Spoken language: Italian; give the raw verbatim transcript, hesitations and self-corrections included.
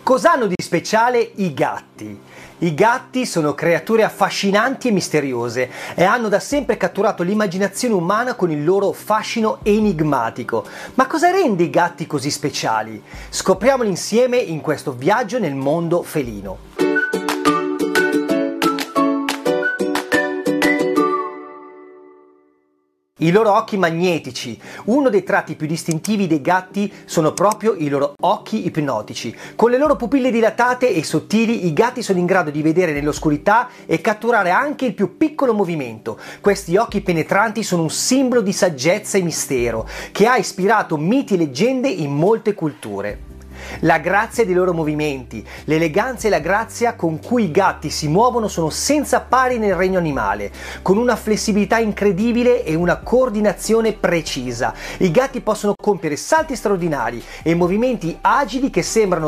Cos'hanno di speciale i gatti? I gatti sono creature affascinanti e misteriose e hanno da sempre catturato l'immaginazione umana con il loro fascino enigmatico. Ma cosa rende i gatti così speciali? Scopriamolo insieme in questo viaggio nel mondo felino. I loro occhi magnetici. Uno dei tratti più distintivi dei gatti sono proprio i loro occhi ipnotici. Con le loro pupille dilatate e sottili, i gatti sono in grado di vedere nell'oscurità e catturare anche il più piccolo movimento. Questi occhi penetranti sono un simbolo di saggezza e mistero, che ha ispirato miti e leggende in molte culture. La grazia dei loro movimenti, l'eleganza e la grazia con cui i gatti si muovono sono senza pari nel regno animale, con una flessibilità incredibile e una coordinazione precisa. I gatti possono compiere salti straordinari e movimenti agili che sembrano